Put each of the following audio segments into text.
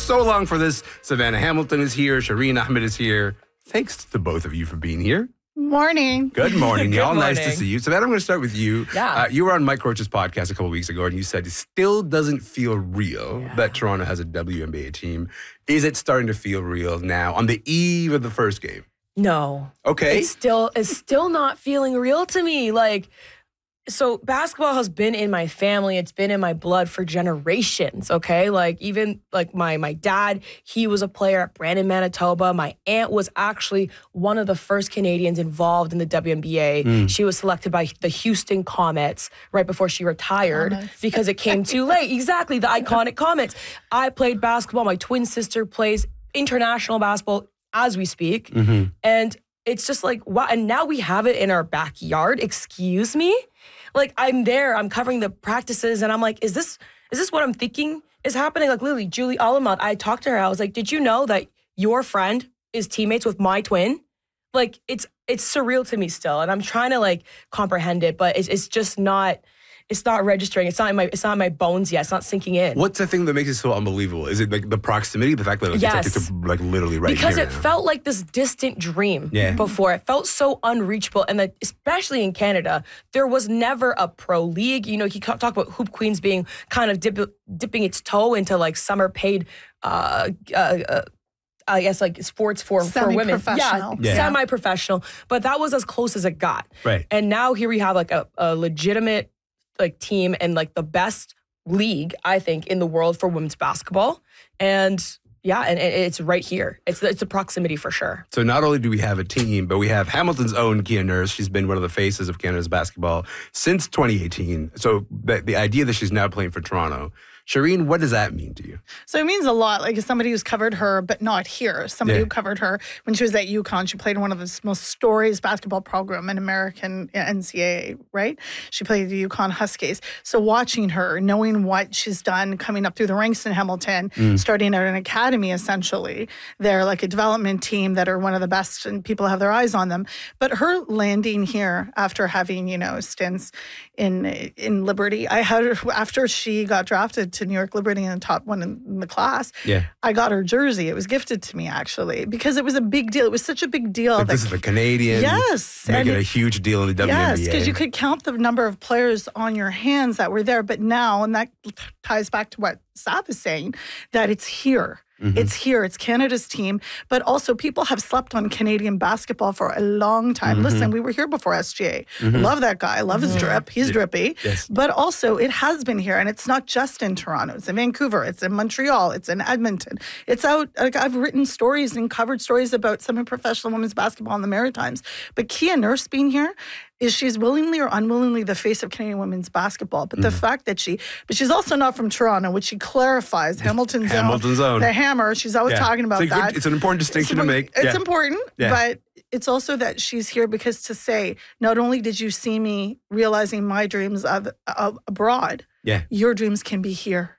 so long for this. Savannah Hamilton is here. Shireen Ahmed is here. Thanks to both of you for being here. Morning. Good morning, y'all. Good Nice to morning. see you. Savannah, I'm going to start with you. Yeah. You were on Mike Roach's podcast a couple weeks ago, and you said it still doesn't feel real that Toronto has a WNBA team. Is it starting to feel real now on the eve of the first game? No. Okay. It's still not feeling real to me. Like, so basketball has been in my family. It's been in my blood for generations, okay? Like, even like my dad, he was a player at Brandon, Manitoba. My aunt was actually one of the first Canadians involved in the WNBA. She was selected by the Houston Comets right before she retired because it came too late. Exactly, the iconic Comets. I played basketball. My twin sister plays international basketball as we speak. And it's just like, wow. And now we have it in our backyard. Excuse me? Like, I'm there, I'm covering the practices, and I'm like, is this what I'm thinking is happening? Like, literally, Julie Alamont, I talked to her. I was like, did you know that your friend is teammates with my twin? Like, it's surreal to me still, and I'm trying to like comprehend it, but it's just not. It's not registering. It's not in my bones yet. It's not sinking in. What's the thing that makes it so unbelievable? Is it like the proximity, the fact that like, Yes. it's like literally right because here it now? felt like this distant dream Yeah. before. It felt so unreachable. And that, especially in Canada, there was never a pro league. You know, he talked about Hoop Queens being kind of dipping its toe into like summer paid I guess like sports for women. Semi-professional. Yeah. Semi-professional. But that was as close as it got. Right. And now here we have like a legitimate like team and like the best league, I think, in the world for women's basketball. And yeah, and it's right here. It's a proximity for sure. So not only do we have a team, but we have Hamilton's own Kia Nurse. She's been one of the faces of Canada's basketball since 2018. So the idea that she's now playing for Toronto. Shireen, what does that mean to you? So it means a lot. Like, as somebody who's covered her, but not here. Somebody who covered her when she was at UConn. She played in one of the most storied basketball program in American NCAA, right? She played the UConn Huskies. So watching her, knowing what she's done, coming up through the ranks in Hamilton, starting at an academy, essentially. They're like a development team that are one of the best, and people have their eyes on them. But her landing here after having, stints in Liberty, I had her after she got drafted to New York Liberty in the top one in the class. Yeah. I got her jersey. It was gifted to me, actually, because it was a big deal. It was such a big deal. Like this is a Canadian. Yes. Making And a huge deal in the WNBA. yes, because you could count the number of players on your hands that were there. But now, and that ties back to what Sav is saying, that it's here. It's here. It's Canada's team. But also, people have slept on Canadian basketball for a long time. Listen, we were here before SGA. Love that guy. Love his drip. He's drippy. Yes. But also, it has been here. And it's not just in Toronto. It's in Vancouver. It's in Montreal. It's in Edmonton. It's out. Like, I've written stories and covered stories about semi-professional women's basketball in the Maritimes. But Kia Nurse being here, is she's willingly or unwillingly the face of Canadian women's basketball. But the fact that but she's also not from Toronto, which she clarifies. Hamilton's own. The Hammer. She's always talking about that. It's an important distinction to make. It's important, Yeah. but it's also that she's here because to say, not only did you see me realizing my dreams of abroad, your dreams can be here.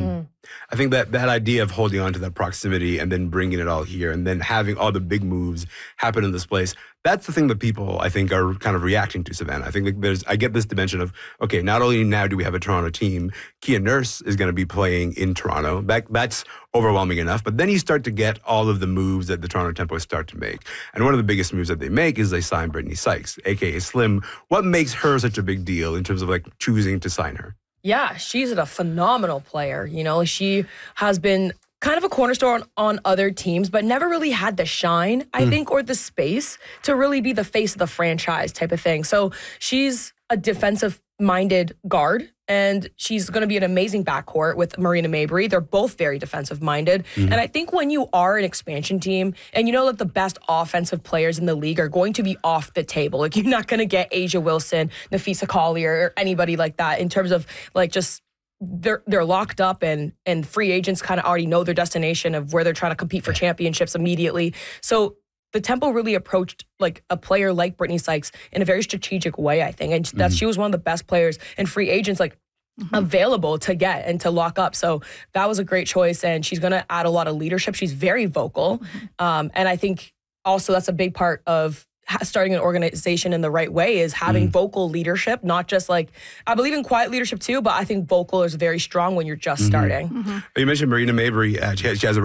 I think that idea of holding on to that proximity and then bringing it all here and then having all the big moves happen in this place, that's the thing that people, I think, are kind of reacting to, Savannah. I think I get this dimension of, okay, not only now do we have a Toronto team, Kia Nurse is going to be playing in Toronto. That's overwhelming enough. But then you start to get all of the moves that the Toronto Tempos start to make. And one of the biggest moves that they make is they sign Brittany Sykes, a.k.a. Slim. What makes her such a big deal in terms of like choosing to sign her? Yeah, she's a phenomenal player. She has been kind of a cornerstone on other teams, but never really had the shine, I think, or the space to really be the face of the franchise type of thing. So she's a defensive-minded guard, and she's going to be an amazing backcourt with Marina Mabrey. They're both very defensive-minded. And I think when you are an expansion team, and you know that the best offensive players in the league are going to be off the table. Like, you're not going to get Asia Wilson, Nafisa Collier, or anybody like that in terms of, like, just they're locked up and free agents kind of already know their destination of where they're trying to compete for championships immediately. So the Tempo really approached like a player like Brittany Sykes in a very strategic way, I think. And that she was one of the best players and free agents available to get and to lock up. So that was a great choice. And she's going to add a lot of leadership. She's very vocal. And I think also that's a big part of starting an organization in the right way is having vocal leadership, not just like, I believe in quiet leadership too, but I think vocal is very strong when you're just starting. You mentioned Marina Mabrey. She has a